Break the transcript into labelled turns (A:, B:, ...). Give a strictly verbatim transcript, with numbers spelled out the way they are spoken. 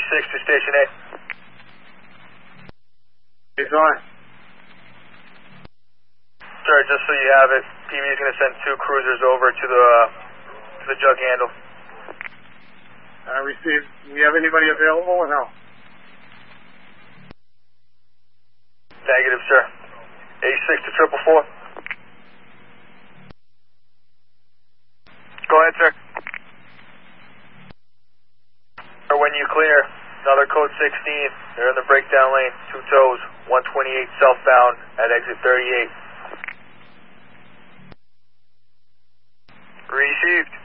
A: six to Station A.
B: He's on.
A: Sir, just so you have it, P B is going to send two cruisers over to the uh, to the jug handle.
B: I received. Do we have anybody available or no?
A: Negative, sir. A six to triple four. Go ahead, sir. When you clear, another code sixteen. They're in the breakdown lane. Two toes. one twenty-eight southbound at exit thirty-eight. Received.